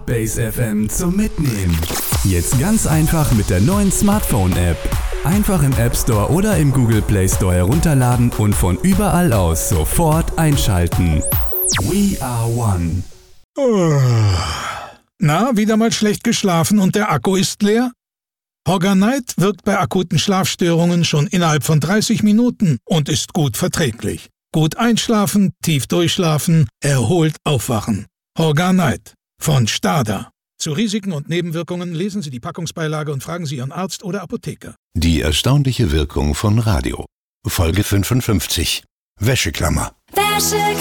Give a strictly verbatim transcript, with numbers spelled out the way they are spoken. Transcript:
Podbase F M zum Mitnehmen. Jetzt ganz einfach mit der neuen Smartphone-App. Einfach im App Store oder im Google Play Store herunterladen und von überall aus sofort einschalten. We are one. Na, wieder mal schlecht geschlafen und der Akku ist leer? Horganite wirkt bei akuten Schlafstörungen schon innerhalb von dreißig Minuten und ist gut verträglich. Gut einschlafen, tief durchschlafen, erholt aufwachen. Horganite von Stada. Zu Risiken und Nebenwirkungen lesen Sie die Packungsbeilage und fragen Sie Ihren Arzt oder Apotheker. Die erstaunliche Wirkung von Radio. Folge fünfundfünfzig. Wäscheklammer. Wäscheklammer.